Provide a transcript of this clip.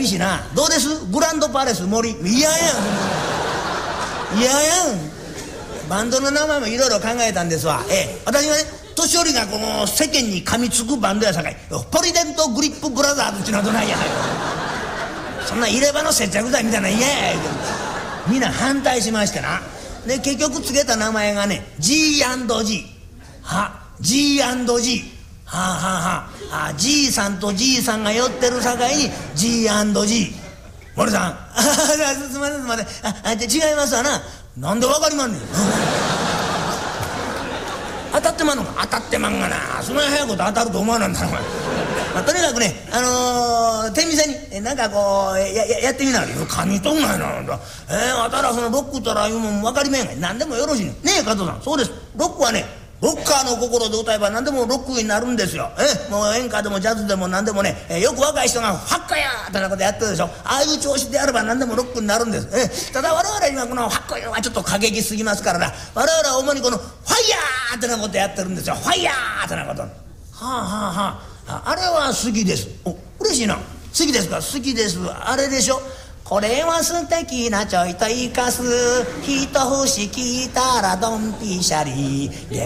寂しいな。どうです？グランドパレス森。嫌やん。嫌やん。バンドの名前もいろいろ考えたんですわ。私はね、年寄りがこの世間に噛みつくバンドやさかい、ポリデントグリップブラザーズっていうのはどないや。そんな入れ歯の接着剤みたいな嫌や。みんな反対しましてな。で結局つけた名前がね G&G。 G&G。 G さんと G さんが寄ってる境に G&G。 森さんすいませんすいません。違いますわな。なんでわかりまんねん。当たってまんのか。当たってまんがな。そんな早いこと当たると思わなんだろお前。とにかくね天秤になんかこうやってみなはれ。噛みとんがいな。あたらそのロックたら言うもん分かりめんがい。何でもよろしいねえ加藤さん。そうです。ロックはねロッカーの心で歌えば何でもロックになるんですよ。もう演歌でもジャズでも何でもね、よく若い人が「ファッカや!」ってなことやってるでしょ。ああいう調子であれば何でもロックになるんです。ただ我々今この「ファッカや!」はちょっと過激すぎますからな。我々は主にこの「ファイヤー!」ってなことやってるんですよ。ファイヤーってなこと。あれは好きです。お嬉しいな。好きですか。好きです。あれでしょ。これは素敵なちょいと生かす一節聞いたらドンピシャリ